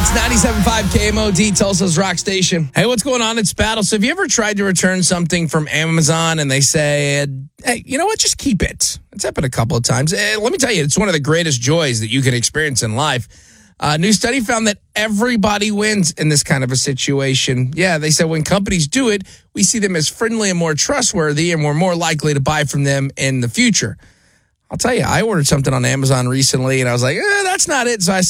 It's 97.5 KMOD, Tulsa's Rock Station. Hey, what's going on? It's Battle. So have you ever tried to return something from Amazon and they say, hey, you know what? Just keep it. It's happened a couple of times. Let me tell you, it's one of the greatest joys that you can experience in life. A new study found that everybody wins in this kind of a situation. Yeah, they said when companies do it, we see them as friendly and more trustworthy, and we're more likely to buy from them in the future. I'll tell you, I ordered something on Amazon recently, and I was like, that's not it. So I